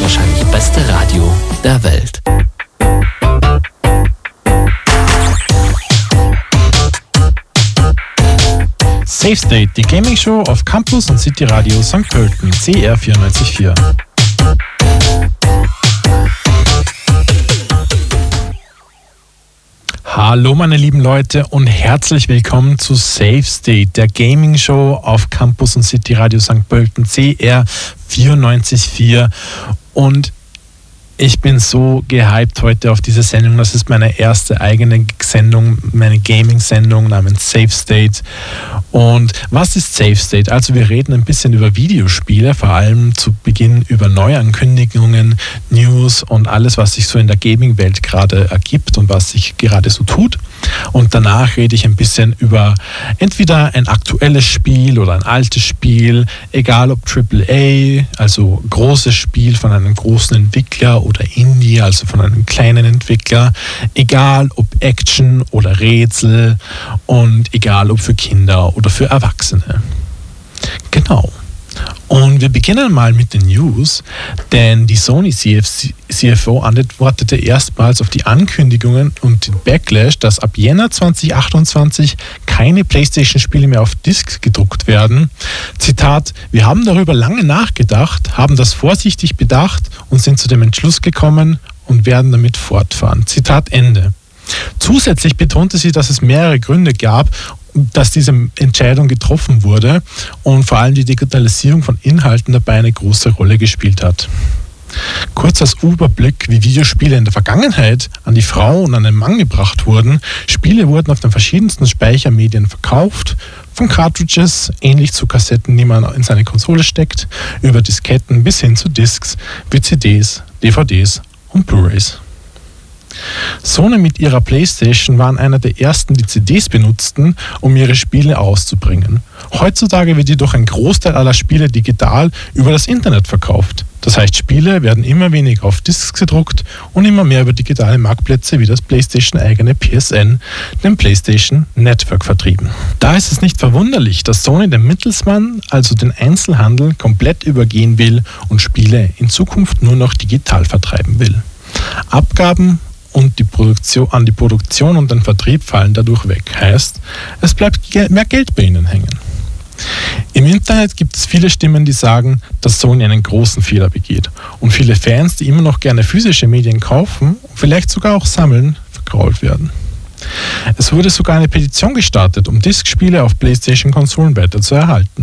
wahrscheinlich beste Radio der Welt. Safe State, die Gaming Show auf Campus und City Radio St. Pölten, CR 94.4. Hallo meine lieben Leute und herzlich willkommen zu Safe State, der Gaming Show auf Campus und City Radio St. Pölten, CR 94.4. Und ich bin so gehypt heute auf diese Sendung. Das ist meine erste eigene Sendung, meine Gaming-Sendung namens Safe State. Und was ist Safe State? Also wir reden ein bisschen über Videospiele, vor allem zu Beginn über Neuankündigungen, News und alles, was sich so in der Gaming-Welt gerade ergibt und was sich gerade so tut. Und danach rede ich ein bisschen über entweder ein aktuelles Spiel oder ein altes Spiel, egal ob AAA, also großes Spiel von einem großen Entwickler oder Indie, also von einem kleinen Entwickler, egal ob Action oder Rätsel und egal ob für Kinder oder für Erwachsene. Genau. Und wir beginnen mal mit den News, denn die Sony CFO antwortete erstmals auf die Ankündigungen und den Backlash, dass ab Jänner 2028 keine PlayStation-Spiele mehr auf Disc gedruckt werden. Zitat: Wir haben darüber lange nachgedacht, haben das vorsichtig bedacht und sind zu dem Entschluss gekommen und werden damit fortfahren. Zitat Ende. Zusätzlich betonte sie, dass es mehrere Gründe gab, dass diese Entscheidung getroffen wurde und vor allem die Digitalisierung von Inhalten dabei eine große Rolle gespielt hat. Kurz als Überblick, wie Videospiele in der Vergangenheit an die Frau und an den Mann gebracht wurden. Spiele wurden auf den verschiedensten Speichermedien verkauft, von Cartridges, ähnlich zu Kassetten, die man in seine Konsole steckt, über Disketten bis hin zu Discs, wie CDs, DVDs und Blu-rays. Sony mit ihrer PlayStation waren einer der ersten, die CDs benutzten, um ihre Spiele auszubringen. Heutzutage wird jedoch ein Großteil aller Spiele digital über das Internet verkauft. Das heißt, Spiele werden immer weniger auf Discs gedruckt und immer mehr über digitale Marktplätze wie das PlayStation-eigene PSN, dem PlayStation Network, vertrieben. Da ist es nicht verwunderlich, dass Sony den Mittelsmann, also den Einzelhandel, komplett übergehen will und Spiele in Zukunft nur noch digital vertreiben will. Abgaben und die Produktion und den Vertrieb fallen dadurch weg. Heißt, es bleibt mehr Geld bei ihnen hängen. Im Internet gibt es viele Stimmen, die sagen, dass Sony einen großen Fehler begeht und viele Fans, die immer noch gerne physische Medien kaufen und vielleicht sogar auch sammeln, vergrault werden. Es wurde sogar eine Petition gestartet, um Diskspiele auf PlayStation-Konsolen weiter zu erhalten.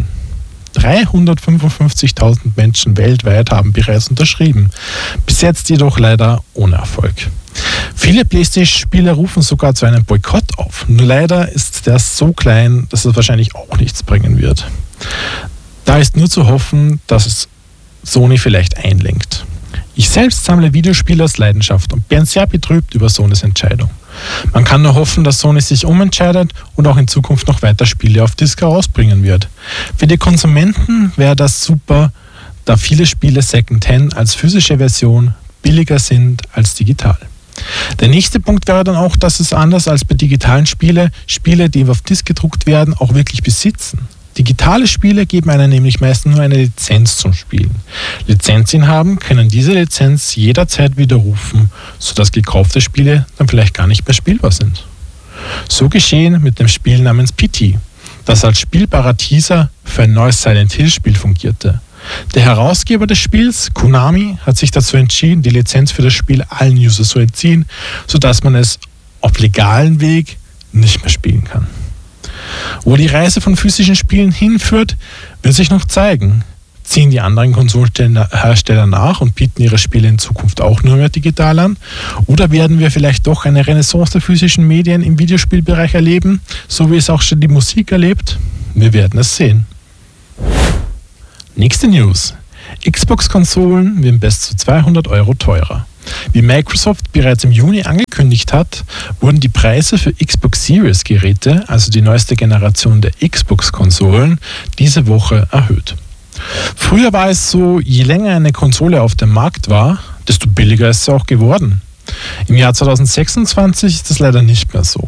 355.000 Menschen weltweit haben bereits unterschrieben, bis jetzt jedoch leider ohne Erfolg. Viele PlayStation-Spieler rufen sogar zu einem Boykott auf. Nur leider ist der so klein, dass es wahrscheinlich auch nichts bringen wird. Da ist nur zu hoffen, dass es Sony vielleicht einlenkt. Ich selbst sammle Videospiele aus Leidenschaft und bin sehr betrübt über Sonys Entscheidung. Man kann nur hoffen, dass Sony sich umentscheidet und auch in Zukunft noch weiter Spiele auf Disc herausbringen wird. Für die Konsumenten wäre das super, da viele Spiele Secondhand als physische Version billiger sind als digital. Der nächste Punkt wäre dann auch, dass es anders als bei digitalen Spielen, Spiele, die auf Disc gedruckt werden, auch wirklich besitzen. Digitale Spiele geben einem nämlich meistens nur eine Lizenz zum Spielen. Lizenzinhaber können diese Lizenz jederzeit widerrufen, sodass gekaufte Spiele dann vielleicht gar nicht mehr spielbar sind. So geschehen mit dem Spiel namens PT, das als spielbarer Teaser für ein neues Silent Hill Spiel fungierte. Der Herausgeber des Spiels, Konami, hat sich dazu entschieden, die Lizenz für das Spiel allen Users zu entziehen, sodass man es auf legalen Weg nicht mehr spielen kann. Wo die Reise von physischen Spielen hinführt, wird sich noch zeigen. Ziehen die anderen Konsolenhersteller nach und bieten ihre Spiele in Zukunft auch nur mehr digital an? Oder werden wir vielleicht doch eine Renaissance der physischen Medien im Videospielbereich erleben, so wie es auch schon die Musik erlebt? Wir werden es sehen. Nächste News. Xbox-Konsolen werden bis zu 200 € teurer. Wie Microsoft bereits im Juni angekündigt hat, wurden die Preise für Xbox Series Geräte, also die neueste Generation der Xbox-Konsolen, diese Woche erhöht. Früher war es so, je länger eine Konsole auf dem Markt war, desto billiger ist sie auch geworden. Im Jahr 2026 ist das leider nicht mehr so.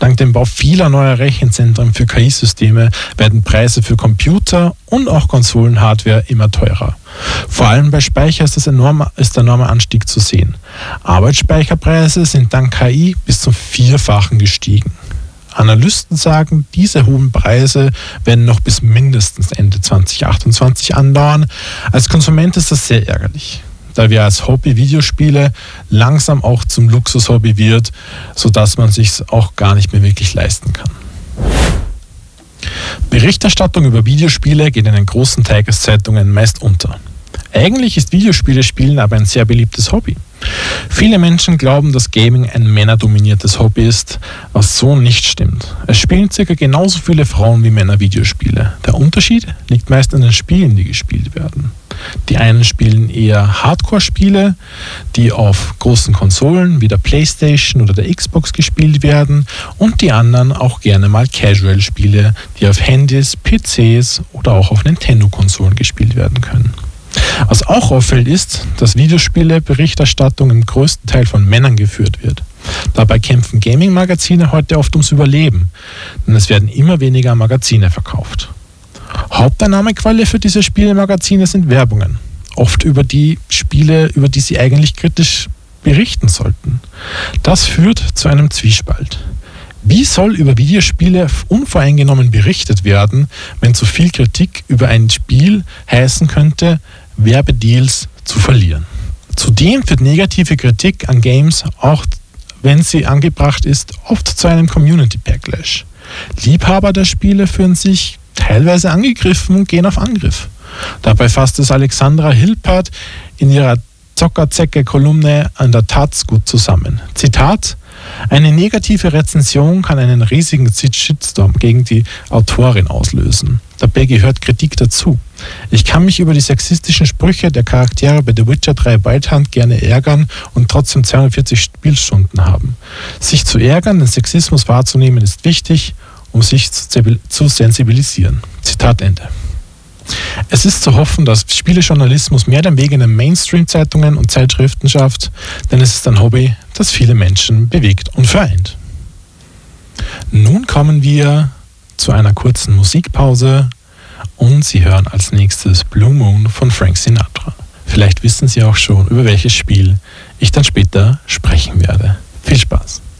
Dank dem Bau vieler neuer Rechenzentren für KI-Systeme werden Preise für Computer und auch Konsolenhardware immer teurer. Vor allem bei Speicher ist der enorme Anstieg zu sehen. Arbeitsspeicherpreise sind dank KI bis zum 4-fachen gestiegen. Analysten sagen, diese hohen Preise werden noch bis mindestens Ende 2028 andauern. Als Konsument ist das sehr ärgerlich, da wir als Hobby Videospiele langsam auch zum Luxushobby wird, sodass man sich auch gar nicht mehr wirklich leisten kann. Berichterstattung über Videospiele geht in den großen Tageszeitungen meist unter. Eigentlich ist Videospiele-Spielen aber ein sehr beliebtes Hobby. Viele Menschen glauben, dass Gaming ein männerdominiertes Hobby ist, was so nicht stimmt. Es spielen circa genauso viele Frauen wie Männer Videospiele. Der Unterschied liegt meist in den Spielen, die gespielt werden. Die einen spielen eher Hardcore-Spiele, die auf großen Konsolen wie der PlayStation oder der Xbox gespielt werden, und die anderen auch gerne mal Casual-Spiele, die auf Handys, PCs oder auch auf Nintendo-Konsolen gespielt werden können. Was auch auffällt ist, dass Videospiele-Berichterstattung im größten Teil von Männern geführt wird. Dabei kämpfen Gaming-Magazine heute oft ums Überleben, denn es werden immer weniger Magazine verkauft. Haupteinnahmequelle für diese Spielemagazine sind Werbungen, oft über die Spiele, über die sie eigentlich kritisch berichten sollten. Das führt zu einem Zwiespalt. Wie soll über Videospiele unvoreingenommen berichtet werden, wenn zu viel Kritik über ein Spiel heißen könnte, Werbedeals zu verlieren? Zudem führt negative Kritik an Games, auch wenn sie angebracht ist, oft zu einem Community-Backlash. Liebhaber der Spiele fühlen sich teilweise angegriffen und gehen auf Angriff. Dabei fasst es Alexandra Hilpert in ihrer Zockerzecke-Kolumne an der Taz gut zusammen. Zitat: Eine negative Rezension kann einen riesigen Shitstorm gegen die Autorin auslösen. Dabei gehört Kritik dazu. Ich kann mich über die sexistischen Sprüche der Charaktere bei The Witcher 3 Wild Hunt gerne ärgern und trotzdem 240 Spielstunden haben. Sich zu ärgern, den Sexismus wahrzunehmen, ist wichtig, um sich zu sensibilisieren. Zitat Ende. Es ist zu hoffen, dass Spielejournalismus mehr den Weg in den Mainstream-Zeitungen und Zeitschriften schafft, denn es ist ein Hobby, das viele Menschen bewegt und vereint. Nun kommen wir zu einer kurzen Musikpause und Sie hören als nächstes Blue Moon von Frank Sinatra. Vielleicht wissen Sie auch schon, über welches Spiel ich dann später sprechen werde. Viel Spaß!